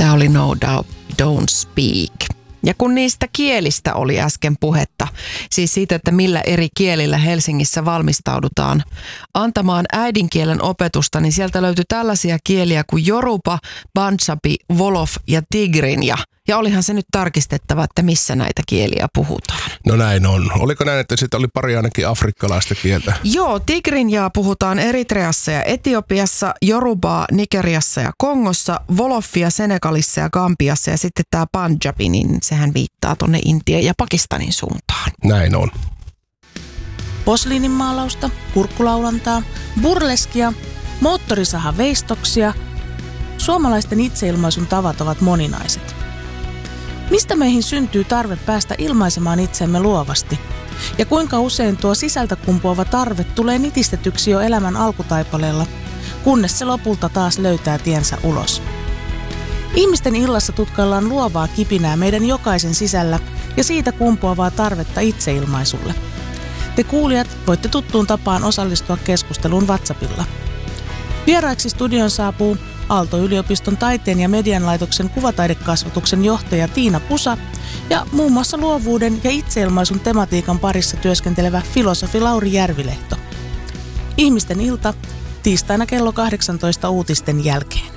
Tämä oli No Doubt Don't Speak. Ja kun niistä kielistä oli äsken puhetta, siis siitä, että millä eri kielillä Helsingissä valmistaudutaan antamaan äidinkielen opetusta, niin sieltä löytyi tällaisia kieliä kuin Yoruba, Punjabi, Wolof ja Tigrinya. Ja olihan se nyt tarkistettava, että missä näitä kieliä puhutaan. No näin on. Oliko näin, että sitten oli pari ainakin afrikkalaista kieltä? Joo, Tigrinjaa puhutaan Eritreassa ja Etiopiassa, Yorubaa Nigeriassa ja Kongossa, Wolofia Senegalissa ja Gambiassa ja sitten tämä Punjabi, niin sehän viittaa tonne Intian ja Pakistanin suuntaan. Näin on. Posliininmaalausta, kurkkulaulantaa, burleskia, moottorisahaveistoksia. Suomalaisten itseilmaisun tavat ovat moninaiset. Mistä meihin syntyy tarve päästä ilmaisemaan itsemme luovasti? Ja kuinka usein tuo sisältä kumpuava tarve tulee nitistetyksi jo elämän alkutaipaleella, kunnes se lopulta taas löytää tiensä ulos? Ihmisten illassa tutkaillaan luovaa kipinää meidän jokaisen sisällä ja siitä kumpuavaa tarvetta itseilmaisulle. Te kuulijat voitte tuttuun tapaan osallistua keskusteluun WhatsAppilla. Vieraiksi studion saapuu Aalto-yliopiston taiteen ja median laitoksen kuvataidekasvatuksen johtaja Tiina Pusa ja muun muassa luovuuden ja itseilmaisun tematiikan parissa työskentelevä filosofi Lauri Järvilehto. Ihmisten ilta tiistaina kello 18 uutisten jälkeen.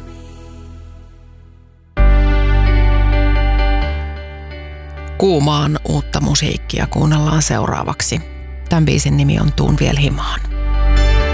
Kuumaan uutta musiikkia kuunnellaan seuraavaksi. Tämän biisin nimi on Tuun viel himaan.